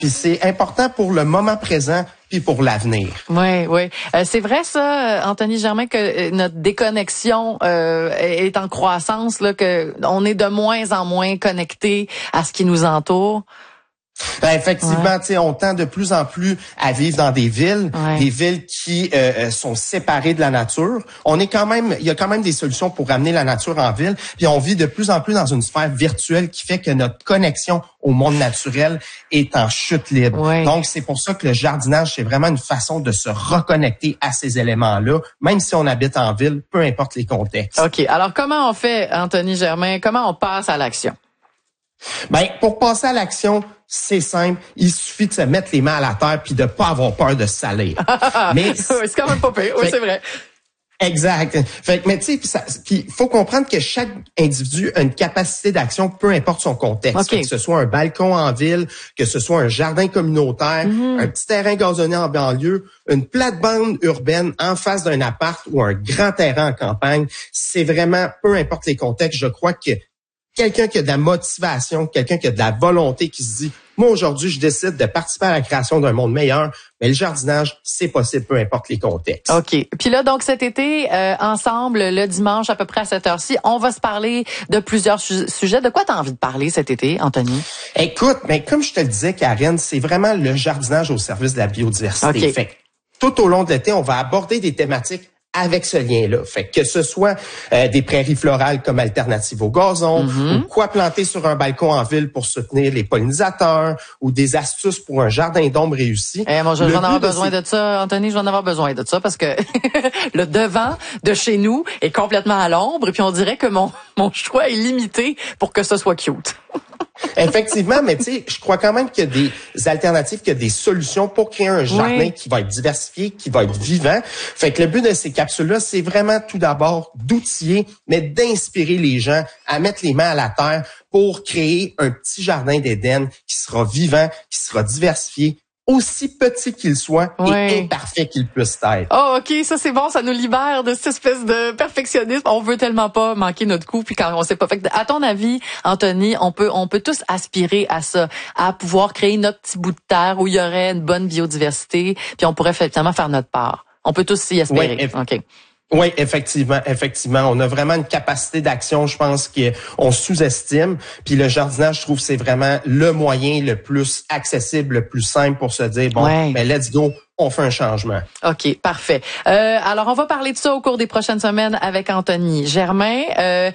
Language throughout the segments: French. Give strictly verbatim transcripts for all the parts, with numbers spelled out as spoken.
Puis c'est important pour le moment présent puis pour l'avenir. Oui, oui. Euh, c'est vrai ça, Anthony Germain, que euh, notre déconnexion euh, est en croissance, là, que on est de moins en moins connecté à ce qui nous entoure. Ben effectivement, ouais. tu sais, on tend de plus en plus à vivre dans des villes, ouais. des villes qui euh, sont séparées de la nature. On est quand même, il y a quand même des solutions pour ramener la nature en ville. Puis on vit de plus en plus dans une sphère virtuelle qui fait que notre connexion au monde naturel est en chute libre. Ouais. Donc c'est pour ça que le jardinage, c'est vraiment une façon de se reconnecter à ces éléments-là, même si on habite en ville, peu importe les contextes. Ok. Alors comment on fait, Anthony Germain? Comment on passe à l'action? Ben, pour passer à l'action, c'est simple. Il suffit de se mettre les mains à la terre puis de pas avoir peur de se salir. Mais c'est quand même pas pire. Oui, c'est vrai. Exact. Fait que, mais tu sais, puis il faut comprendre que chaque individu a une capacité d'action, peu importe son contexte. Okay. Que ce soit un balcon en ville, que ce soit un jardin communautaire, mm-hmm. un petit terrain gazonné en banlieue, une plate-bande urbaine en face d'un appart ou un grand terrain en campagne. C'est vraiment, peu importe les contextes, je crois que quelqu'un qui a de la motivation, quelqu'un qui a de la volonté, qui se dit, moi, aujourd'hui, je décide de participer à la création d'un monde meilleur, mais le jardinage, c'est possible, peu importe les contextes. OK. Puis là, donc, cet été, euh, ensemble, le dimanche, à peu près à cette heure-ci, on va se parler de plusieurs su- sujets. De quoi tu as envie de parler cet été, Anthony? Écoute, mais comme je te le disais, Karine, c'est vraiment le jardinage au service de la biodiversité. Okay. Fait que tout au long de l'été, on va aborder des thématiques avec ce lien-là. Fait que ce soit euh, des prairies florales comme alternative au gazon, mm-hmm. ou quoi planter sur un balcon en ville pour soutenir les pollinisateurs, ou des astuces pour un jardin d'ombre réussi. Eh, moi, je vais en avoir besoin de, ces... de ça, Anthony, je vais en avoir besoin de ça parce que le devant de chez nous est complètement à l'ombre et puis on dirait que mon, mon choix est limité pour que ce soit cute. Effectivement, mais tu sais, je crois quand même qu'il y a des alternatives, qu'il y a des solutions pour créer un jardin oui. qui va être diversifié, qui va être vivant. Fait que le but de ces capsules-là, c'est vraiment tout d'abord d'outiller, mais d'inspirer les gens à mettre les mains à la terre pour créer un petit jardin d'Éden qui sera vivant, qui sera diversifié, aussi petit qu'il soit oui. et imparfait qu'il puisse être. Oh, OK, ça c'est bon, ça nous libère de cette espèce de perfectionnisme. On veut tellement pas manquer notre coup, puis quand on sait pas. Fait que, à ton avis, Anthony, on peut on peut tous aspirer à ça, à pouvoir créer notre petit bout de terre où il y aurait une bonne biodiversité, puis on pourrait effectivement faire notre part. On peut tous s'y aspirer. Oui, eff- OK. Oui, effectivement, effectivement. On a vraiment une capacité d'action, je pense, qu'on sous-estime. Puis le jardinage, je trouve, c'est vraiment le moyen le plus accessible, le plus simple pour se dire, bon, ouais. ben let's go, on fait un changement. OK, parfait. Euh, alors, on va parler de ça au cours des prochaines semaines avec Anthony Germain. Euh,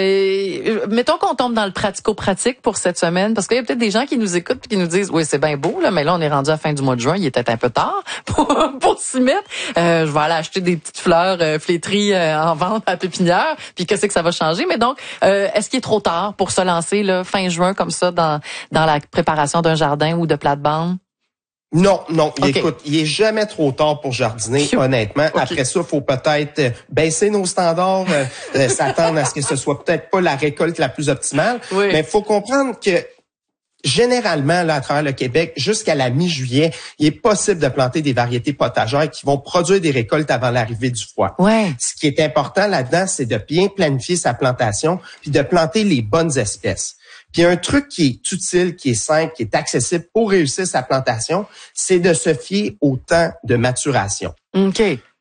euh, mettons qu'on tombe dans le pratico-pratique pour cette semaine, parce qu'il y a peut-être des gens qui nous écoutent et qui nous disent, oui, c'est bien beau, là, mais là, on est rendu à la fin du mois de juin, il est peut-être un peu tard pour, pour s'y mettre. Euh, je vais aller acheter des petites fleurs euh, flétries euh, en vente à pépinière, puis qu'est-ce que ça va changer? Mais donc, euh, est-ce qu'il est trop tard pour se lancer là, fin juin comme ça dans, dans la préparation d'un jardin ou de plate-bande? Non, non. Okay. Écoute, il est jamais trop tard pour jardiner, Phew. honnêtement. Okay. Après ça, il faut peut-être euh, baisser nos standards, euh, euh, s'attendre à ce que ce soit peut-être pas la récolte la plus optimale. Oui. Mais il faut comprendre que généralement, là, à travers le Québec, jusqu'à la mi-juillet, il est possible de planter des variétés potagères qui vont produire des récoltes avant l'arrivée du froid. Ouais. Ce qui est important là-dedans, c'est de bien planifier sa plantation puis de planter les bonnes espèces. Puis un truc qui est utile, qui est simple, qui est accessible pour réussir sa plantation, c'est de se fier au temps de maturation. OK.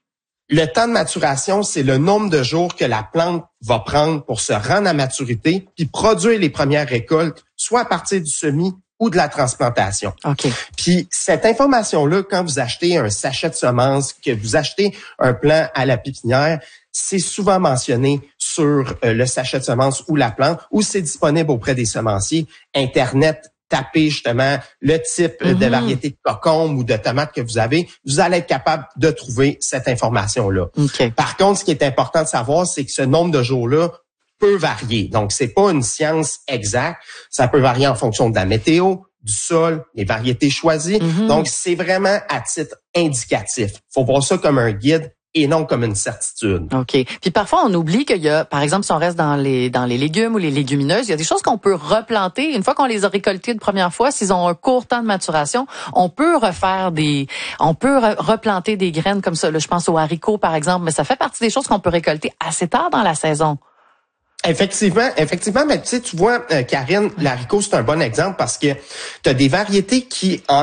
Le temps de maturation, c'est le nombre de jours que la plante va prendre pour se rendre à maturité puis produire les premières récoltes, soit à partir du semis ou de la transplantation. OK. Puis cette information-là, quand vous achetez un sachet de semences, que vous achetez un plant à la pépinière, c'est souvent mentionné sur euh, le sachet de semences ou la plante, ou c'est disponible auprès des semenciers. Internet, tapez justement le type mm-hmm. de variété de cocombe ou de tomate que vous avez, vous allez être capable de trouver cette information-là. Okay. Par contre, ce qui est important de savoir, c'est que ce nombre de jours-là peut varier. Donc, c'est pas une science exacte. Ça peut varier en fonction de la météo, du sol, les variétés choisies. Mm-hmm. Donc, c'est vraiment à titre indicatif. Faut voir ça comme un guide et non comme une certitude. OK. Puis parfois, on oublie qu'il y a, par exemple, si on reste dans les dans les légumes ou les légumineuses, il y a des choses qu'on peut replanter. Une fois qu'on les a récoltées de première fois, s'ils ont un court temps de maturation, on peut refaire des... On peut re- replanter des graines comme ça. Là, je pense aux haricots, par exemple, mais ça fait partie des choses qu'on peut récolter assez tard dans la saison. Effectivement, effectivement, mais tu sais, tu vois, euh, Karine, l'haricot, c'est un bon exemple parce que tu as des variétés qui, en